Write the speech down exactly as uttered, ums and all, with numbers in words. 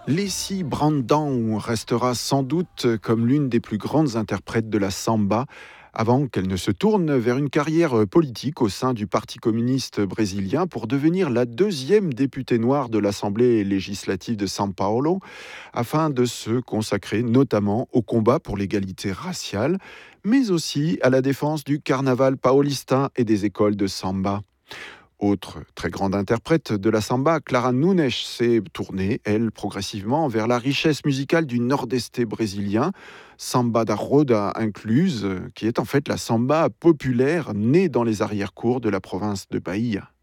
Leslie Brandão restera sans doute comme l'une des plus grandes interprètes de la samba avant qu'elle ne se tourne vers une carrière politique au sein du Parti communiste brésilien pour devenir la deuxième députée noire de l'Assemblée législative de São Paulo, afin de se consacrer notamment au combat pour l'égalité raciale, mais aussi à la défense du carnaval paulista et des écoles de samba. Autre très grande interprète de la samba, Clara Nunes s'est tournée, elle, progressivement vers la richesse musicale du nord-est brésilien, samba da roda incluse, qui est en fait la samba populaire née dans les arrière-cours de la province de Bahia.